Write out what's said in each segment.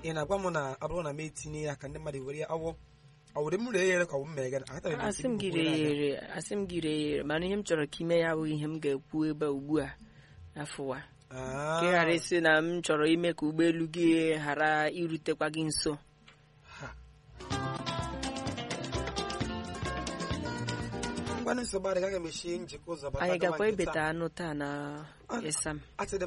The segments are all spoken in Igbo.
ị na-agwa m na ọ bụrụ na m etinye ya ka ndị mmadụ were ya ọwụrụ m ree yere ka ọ m megara asị m gị ree mana ihe m chọrọ ka ime ya bụ ihe m ga-ekwu ebe ugbu a afụwa ka ị ghara isi na m chọrọ ime ka ụgbọelu gị ghara irutekwa gị nso. Anyị gakwa ebeta anụ taa na Isam.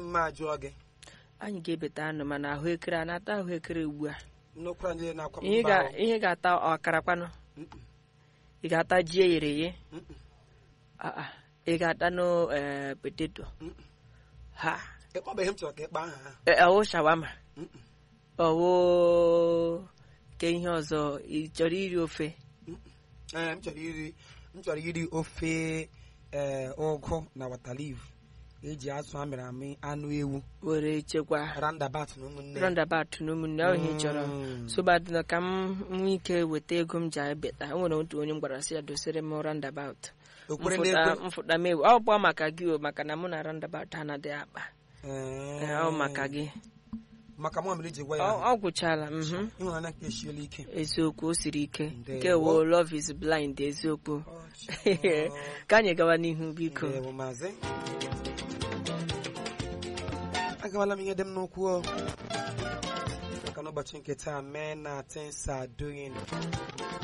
Anyị ga-ebeta anụ mana ahụekere a na-ata ahụekere ugbu a. Ihe ga-ata ọkara kwanụ. Ị ga-ata ji eghere eghe. Ị ga-ata no potato. Ha. Ọwụ shawama. Ọwụ ke ihe ọzọ ị chọrọ iri ofe? M chọrọ iri ofe ụgụ na waterleaf eji azụ amịrị amị anụ ewu were chekwa roundabout na ụmụnne ahụ ihe chọrọ sobadị ka m nwee ike weta ego m ji ebeta. O nwere otu onye m gwara sị ya dosere m roundabout mfụta m ewu. Ọ bụ maka gị maka na mụ na roundabout anaghị akpa. Ọ maka gị maka mụ mere ji gwa ya ọ gwụchala. ịhụnanya ka esiela ike eziokwu o siri ike nke wo love is blind eziokwu. Ka anyị gawa n'ihu biko. Agawala m ihe dị m n'okwu maka n'ụbọchị nke taa mee na things are doing